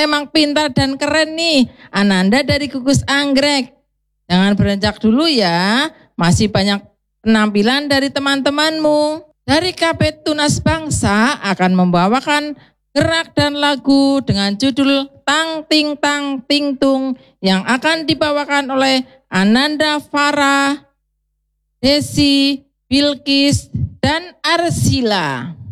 memang pintar dan keren nih. Ananda dari Gugus Anggrek. Jangan beranjak dulu ya. Masih banyak penampilan dari teman-temanmu. Dari KP Tunas Bangsa akan membawakan gerak dan lagu dengan judul Tang Ting Tang Ting Tung yang akan dibawakan oleh Ananda Farah, Desi, Bilkis, dan Arsila.